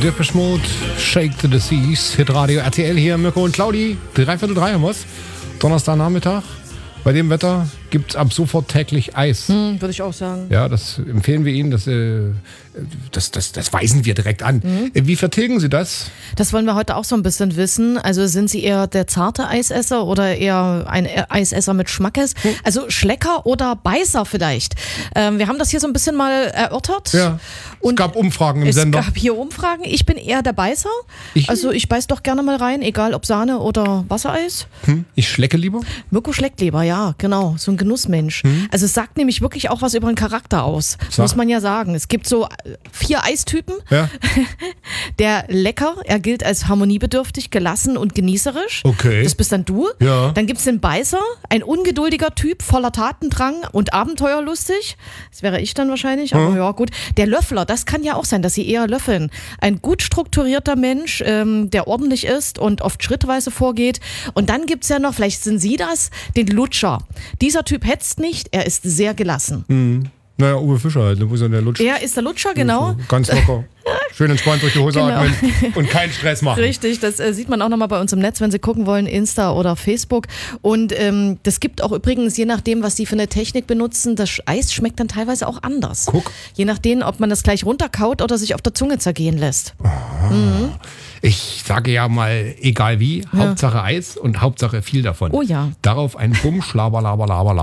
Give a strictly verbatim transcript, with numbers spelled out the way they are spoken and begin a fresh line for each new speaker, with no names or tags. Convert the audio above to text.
Depeche Mode, Shake the Disease, Hitradio R T L hier, Mirko und Claudi, dreiviertel drei haben wir's. Donnerstagnachmittag. Bei dem Wetter gibt es ab sofort täglich Eis.
Hm, würde ich auch sagen.
Ja, das empfehlen wir Ihnen, das, äh, das, das, das weisen wir direkt an. Mhm. Wie vertilgen Sie das?
Das wollen wir heute auch so ein bisschen wissen. Also sind Sie eher der zarte Eisesser oder eher ein Eisesser mit Schmackes? Hm. Also Schlecker oder Beißer vielleicht. Ähm, wir haben das hier so ein bisschen mal erörtert.
Ja,
und
es gab Umfragen im
es
Sender.
Es gab hier Umfragen. Ich bin eher der Beißer. Ich? Also ich beiß doch gerne mal rein, egal ob Sahne oder Wassereis.
Hm. Ich schlecke lieber?
Mirko schleckt lieber, ja, genau. So ein Genussmensch. Hm. Also es sagt nämlich wirklich auch was über den Charakter aus. Sag. Muss man ja sagen. Es gibt so vier Eistypen.
Ja.
Der Lecker, er gilt als harmoniebedürftig, gelassen und genießerisch.
Okay.
Das bist dann du.
Ja.
Dann gibt es den Beißer, ein ungeduldiger Typ, voller Tatendrang und abenteuerlustig. Das wäre ich dann wahrscheinlich, aber hm. ja gut. Der Löffler, das kann ja auch sein, dass sie eher löffeln. Ein gut strukturierter Mensch, ähm, der ordentlich ist und oft schrittweise vorgeht. Und dann gibt es ja noch, vielleicht sind Sie das, den Lutscher. Dieser Typ hetzt nicht, er ist sehr gelassen.
Mhm. Naja, Uwe Fischer halt, wo ist denn der Lutscher?
Er ist der Lutscher, genau.
Ganz locker. Schön entspannt durch die Hose genau. atmen und keinen Stress machen.
Richtig, das äh, sieht man auch nochmal bei uns im Netz, wenn Sie gucken wollen, Insta oder Facebook. Und ähm, das gibt auch übrigens, je nachdem, was Sie für eine Technik benutzen, das Eis schmeckt dann teilweise auch anders.
Guck.
Je nachdem, ob man das gleich runterkaut oder sich auf der Zunge zergehen lässt.
Oh. Mhm. Ich sage ja mal, egal wie, ja. Hauptsache Eis und Hauptsache viel davon.
Oh ja.
Darauf ein Bumm, schlaber, laber, laber, laber.